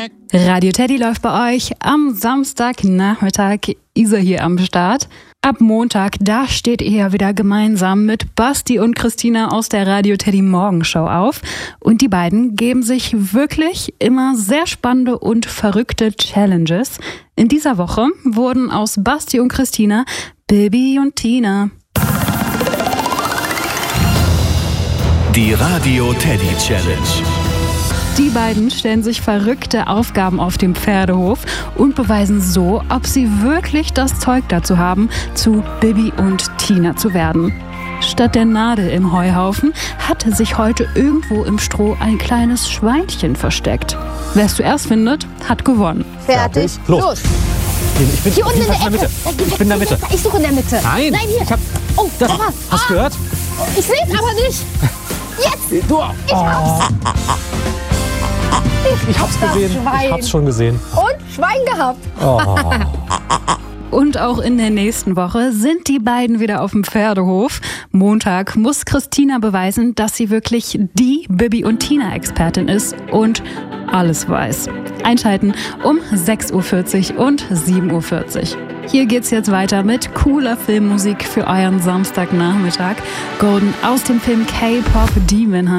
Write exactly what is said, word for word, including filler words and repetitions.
Radio Teddy läuft bei euch am Samstagnachmittag. Isa hier am Start. Ab Montag, da steht ihr ja wieder gemeinsam mit Basti und Christina aus der Radio Teddy Morgenshow auf. Und die beiden geben sich wirklich immer sehr spannende und verrückte Challenges. In dieser Woche wurden aus Basti und Christina Bibi und Tina. Die Radio Teddy Challenge. Die beiden stellen sich verrückte Aufgaben auf dem Pferdehof und beweisen so, ob sie wirklich das Zeug dazu haben, zu Bibi und Tina zu werden. Statt der Nadel im Heuhaufen hat sich heute irgendwo im Stroh ein kleines Schweinchen versteckt. Wer es zuerst findet, hat gewonnen. Fertig, los! los. Ich bin, hier unten in der Ecke. Mitte. Ich bin in der Mitte. Ich suche in der Mitte. Nein, Nein hier. Ich hab, oh, das, da war's. Hast du ah. gehört? Ich sehe es aber nicht. Jetzt! Du, ich hab's. Ich, ich hab's gesehen. Schwein. Ich hab's schon gesehen. Und Schwein gehabt. Oh. Und auch in der nächsten Woche sind die beiden wieder auf dem Pferdehof. Montag muss Christina beweisen, dass sie wirklich die Bibi und Tina-Expertin ist und alles weiß. Einschalten um sechs Uhr vierzig und sieben Uhr vierzig. Hier geht's jetzt weiter mit cooler Filmmusik für euren Samstagnachmittag. Golden aus dem Film K-Pop Demon Hunter.